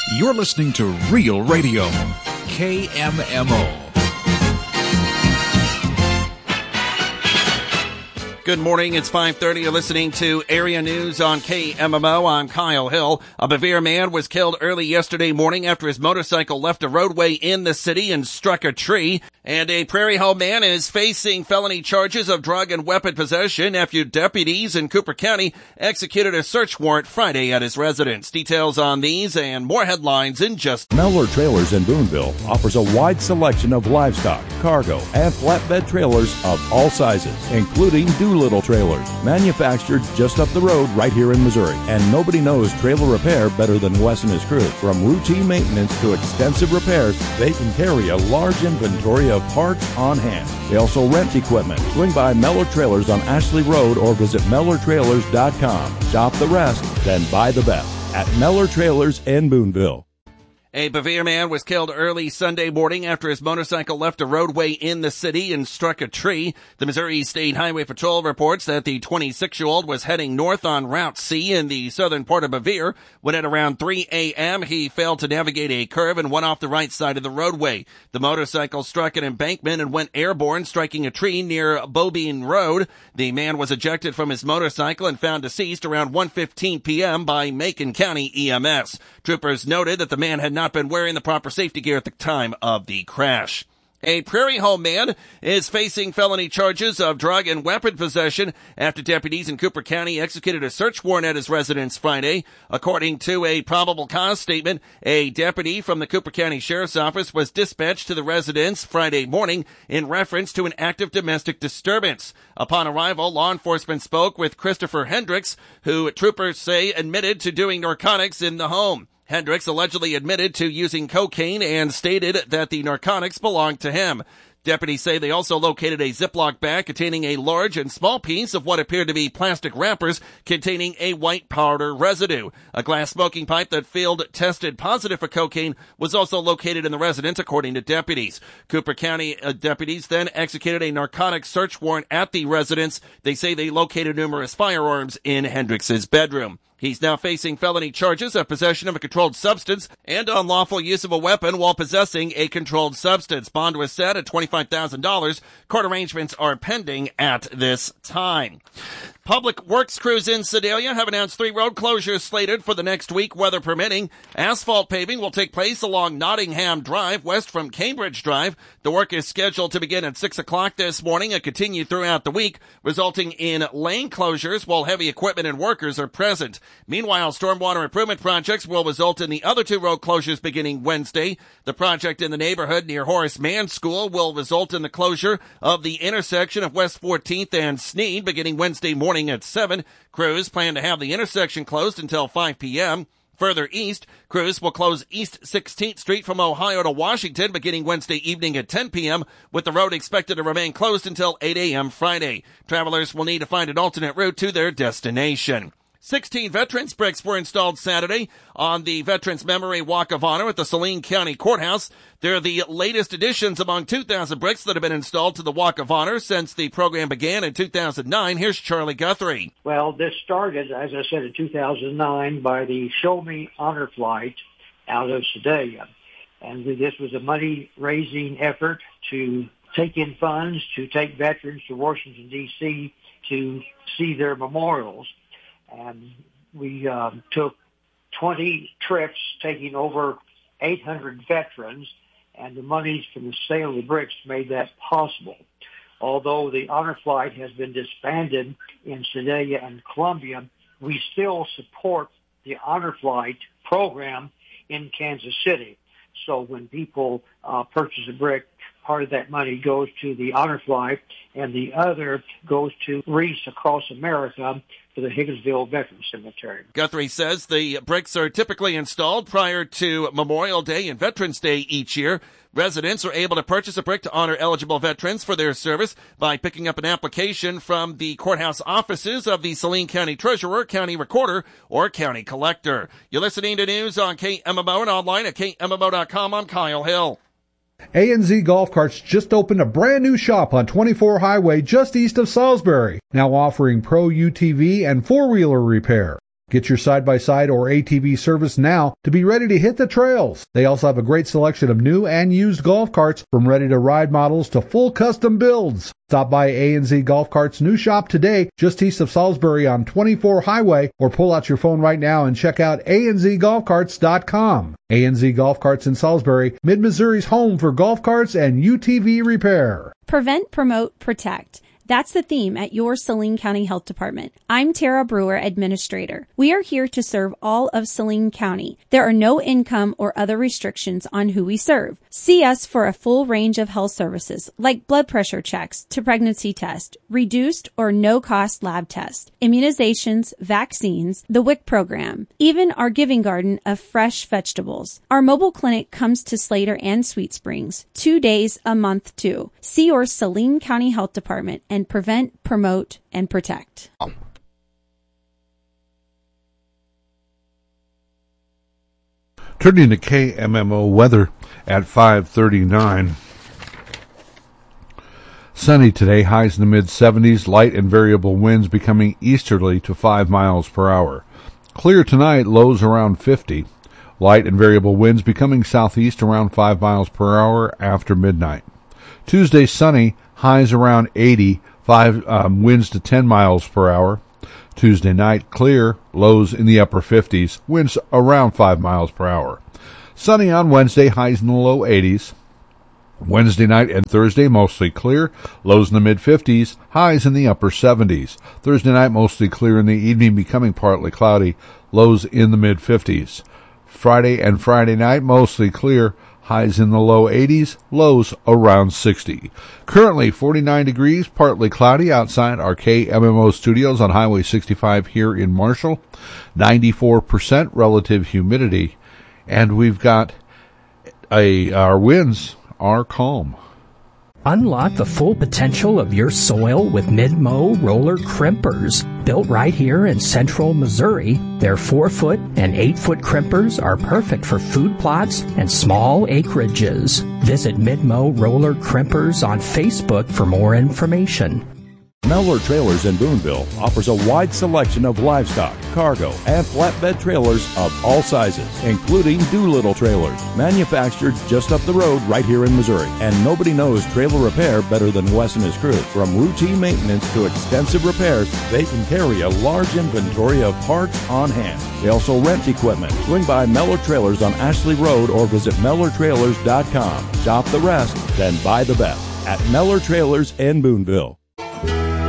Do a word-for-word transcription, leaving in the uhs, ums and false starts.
You're listening to Real Radio, K M M O. Good morning. It's five thirty. You're listening to Area News on K M M O. I'm Kyle Hill. A Bevier man was killed early yesterday morning after his motorcycle left a roadway in the city and struck a tree. And a Prairie Home man is facing felony charges of drug and weapon possession after deputies in Cooper County executed a search warrant Friday at his residence. Details on these and more headlines in just... Mellor Trailers in Boonville offers a wide selection of livestock, cargo, and flatbed trailers of all sizes, including Doolittle trailers, manufactured just up the road right here in Missouri. And nobody knows trailer repair better than Wes and his crew. From routine maintenance to extensive repairs, they can carry a large inventory of parts on hand. They also rent equipment. Swing by Mellor Trailers on Ashley Road or visit Mellor Trailers dot com. Shop the rest, then buy the best at Mellor Trailers in Boonville. A Bevier man was killed early Sunday morning after his motorcycle left a roadway in the city and struck a tree. The Missouri State Highway Patrol reports that the twenty-six-year-old was heading north on Route C in the southern part of Bevier when at around three a.m. he failed to navigate a curve and went off the right side of the roadway. The motorcycle struck an embankment and went airborne, striking a tree near Bobine Road. The man was ejected from his motorcycle and found deceased around one fifteen p.m. by Macon County E M S. Troopers noted that the man had not been wearing the proper safety gear at the time of the crash. A Prairie Home man is facing felony charges of drug and weapon possession after deputies in Cooper County executed a search warrant at his residence Friday. According to a probable cause statement, a deputy from the Cooper County Sheriff's Office was dispatched to the residence Friday morning in reference to an active domestic disturbance. Upon arrival, law enforcement spoke with Christopher Hendricks, who troopers say admitted to doing narcotics in the home. Hendricks allegedly admitted to using cocaine and stated that the narcotics belonged to him. Deputies say they also located a Ziploc bag containing a large and small piece of what appeared to be plastic wrappers containing a white powder residue. A glass smoking pipe that field tested positive for cocaine was also located in the residence, according to deputies. Cooper County uh, deputies then executed a narcotics search warrant at the residence. They say they located numerous firearms in Hendricks's bedroom. He's now facing felony charges of possession of a controlled substance and unlawful use of a weapon while possessing a controlled substance. Bond was set at twenty-five thousand dollars. Court arrangements are pending at this time. Public Works crews in Sedalia have announced three road closures slated for the next week, weather permitting. Asphalt paving will take place along Nottingham Drive, west from Cambridge Drive. The work is scheduled to begin at six o'clock this morning and continue throughout the week, resulting in lane closures while heavy equipment and workers are present. Meanwhile, stormwater improvement projects will result in the other two road closures beginning Wednesday. The project in the neighborhood near Horace Mann School will result in the closure of the intersection of West fourteenth and Sneed beginning Wednesday morning at seven. Crews plan to have the intersection closed until five p.m. Further east, crews will close East sixteenth Street from Ohio to Washington beginning Wednesday evening at ten p.m., with the road expected to remain closed until eight a.m. Friday. Travelers will need to find an alternate route to their destination. sixteen Veterans bricks were installed Saturday on the Veterans Memory Walk of Honor at the Saline County Courthouse. They're the latest additions among two thousand bricks that have been installed to the Walk of Honor since the program began in two thousand nine. Here's Charlie Guthrie. Well, this started, as I said, in two thousand nine by the Show Me Honor Flight out of Sedalia. And this was a money-raising effort to take in funds to take veterans to Washington, D C to see their memorials. And we um, took twenty trips, taking over eight hundred veterans, and the monies from the sale of the bricks made that possible. Although the honor flight has been disbanded in Sedalia and Columbia, we still support the honor flight program in Kansas City. So when people uh, purchase a brick, part of that money goes to the honor flight, and the other goes to wreaths across America for the Higginsville Veterans Cemetery. Guthrie says the bricks are typically installed prior to Memorial Day and Veterans Day each year. Residents are able to purchase a brick to honor eligible veterans for their service by picking up an application from the courthouse offices of the Saline County Treasurer, County Recorder, or County Collector. You're listening to news on K M M O and online at K M M O dot com. I'm Kyle Hill. A and Z Golf Carts just opened a brand new shop on twenty-four Highway just east of Salisbury, now offering pro U T V and four-wheeler repair. Get your side-by-side or A T V service now to be ready to hit the trails. They also have a great selection of new and used golf carts, from ready-to-ride models to full custom builds. Stop by A and Z Golf Carts' new shop today, just east of Salisbury on twenty-four Highway, or pull out your phone right now and check out A N Z golf carts dot com. A and Z Golf Carts in Salisbury, Mid-Missouri's home for golf carts and U T V repair. Prevent, promote, protect. That's the theme at your Saline County Health Department. I'm Tara Brewer, Administrator. We are here to serve all of Saline County. There are no income or other restrictions on who we serve. See us for a full range of health services like blood pressure checks to pregnancy test, reduced or no-cost lab test, immunizations, vaccines, the W I C program, even our giving garden of fresh vegetables. Our mobile clinic comes to Slater and Sweet Springs, two days a month too. See your Saline County Health Department and prevent, promote, and protect. Turning to K M M O weather at five thirty-nine. Sunny today, highs in the mid seventies, light and variable winds becoming easterly to five miles per hour. Clear tonight, lows around fifty. Light and variable winds becoming southeast around five miles per hour after midnight. Tuesday, sunny, highs around eighty, five um, winds to ten miles per hour. Tuesday night, clear, lows in the upper fifties, winds around five miles per hour. Sunny on Wednesday, highs in the low eighties. Wednesday night and Thursday, mostly clear, lows in the mid-fifties, highs in the upper seventies. Thursday night, mostly clear in the evening, becoming partly cloudy, lows in the mid-fifties. Friday and Friday night, mostly clear, highs in the low eighties, lows around sixty. Currently forty-nine degrees, partly cloudy outside our K M M O studios on Highway sixty-five here in Marshall. ninety-four percent relative humidity. And we've got a, our winds are calm. Unlock the full potential of your soil with Mid-Mow roller crimpers. Built right here in central Missouri, their four-foot and eight-foot crimpers are perfect for food plots and small acreages. Visit Mid-Mow roller crimpers on Facebook for more information. Mellor Trailers in Boonville offers a wide selection of livestock, cargo, and flatbed trailers of all sizes, including Doolittle trailers, manufactured just up the road right here in Missouri. And nobody knows trailer repair better than Wes and his crew. From routine maintenance to extensive repairs, they can carry a large inventory of parts on hand. They also rent equipment. Swing by Mellor Trailers on Ashley Road or visit Mellor Trailers dot com. Shop the rest, then buy the best at Mellor Trailers in Boonville.